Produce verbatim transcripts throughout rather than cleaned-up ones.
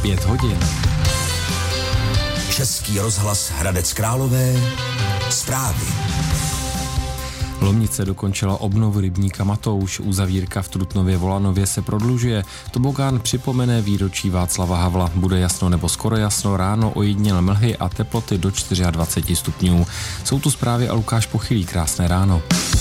pět hodin. Český rozhlas Hradec Králové. Zprávy. Lomnice dokončila obnovu rybníka Matouš, uzavírka v Trutnově Volanově se prodlužuje. Tobogán připomene výročí Václava Havla. Bude jasno nebo skoro jasno, ráno ojedinělé mlhy a teploty do dvacet čtyři stupňů. Jsou tu zprávy a Lukáš Pochylý. Krásné ráno.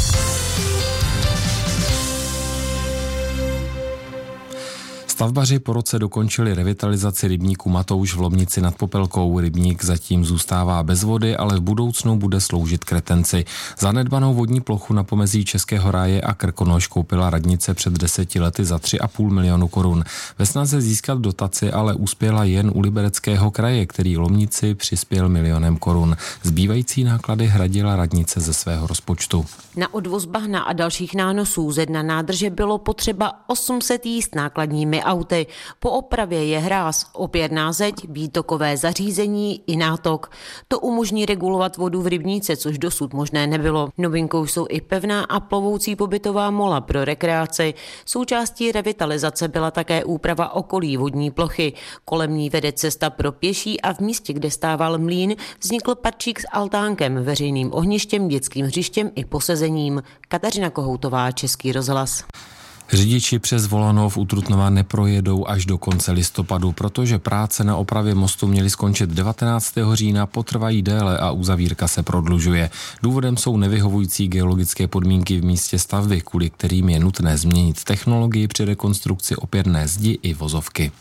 Stavbaři po roce dokončili revitalizaci rybníku Matouš v Lomnici nad Popelkou. Rybník zatím zůstává bez vody, ale v budoucnu bude sloužit k retenci. Zanedbanou vodní plochu na pomezí Českého ráje a Krkonoš koupila radnice před deseti lety za tři a půl milionu korun. Ve snaze získat dotaci ale uspěla jen u Libereckého kraje, který Lomnici přispěl milionem korun. Zbývající náklady hradila radnice ze svého rozpočtu. Na odvoz bahna a dalších nánosů ze dna nádrže bylo potřeba osm set jízd nákladními auty. Po opravě je hráz, opět názeď, výtokové zařízení i nátok. To umožní regulovat vodu v rybníce, což dosud možné nebylo. Novinkou jsou i pevná a plovoucí pobytová mola pro rekreaci. Součástí revitalizace byla také úprava okolí vodní plochy. Kolem ní vede cesta pro pěší a v místě, kde stával mlýn, vznikl parčík s altánkem, veřejným ohništěm, dětským hřištěm i posezením. Kateřina Kohoutová, Český rozhlas. Řidiči přes Volanov u Trutnova neprojedou až do konce listopadu, protože práce na opravě mostu měly skončit devatenáctého října, potrvají déle a uzavírka se prodlužuje. Důvodem jsou nevyhovující geologické podmínky v místě stavby, kvůli kterým je nutné změnit technologii při rekonstrukci opěrné zdi i vozovky.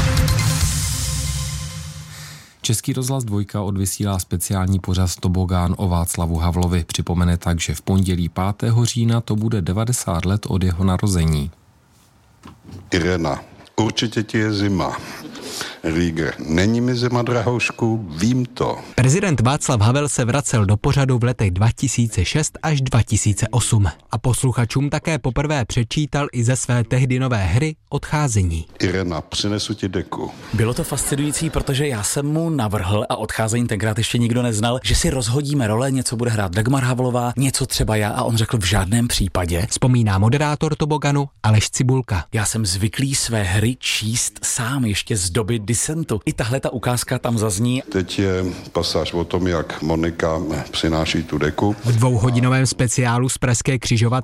Český rozhlas dvojka odvysílá speciální pořad Tobogán o Václavu Havlovi. Připomene tak, že v pondělí pátého října to bude devadesát let od jeho narození. Irena, určitě ti je zima. Rýger, není mi zima, drahoušku, vím to. Prezident Václav Havel se vracel do pořadu v letech dva tisíce šest až dva tisíce osm a posluchačům také poprvé přečítal i ze své tehdy nové hry Odcházení. Irena, přinesu ti deku. Bylo to fascinující, protože já jsem mu navrhl, a Odcházení tenkrát ještě nikdo neznal, že si rozhodíme role, něco bude hrát Dagmar Havlová, něco třeba já, a on řekl v žádném případě. Vzpomíná moderátor Toboganu Aleš Cibulka. Já jsem zvyklý své hry číst sám ještě z doby disentu. I tahle ta ukázka tam zazní. Teď je pasáž o tom, jak Monika přináší tu deku. V dvouhodinovém speciálu z Pražské křižovatky